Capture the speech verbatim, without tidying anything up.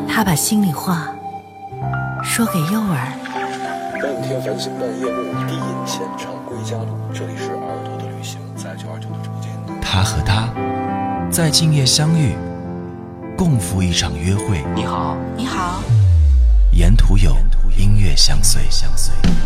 他把心里话说给诱儿。 当天繁星半夜幕，低吟浅唱归家路。这里是耳朵的旅行，在九二九的直播间。 他和他在今夜相遇，共赴一场约会。 你好， 你好， 沿途有音乐相随。相随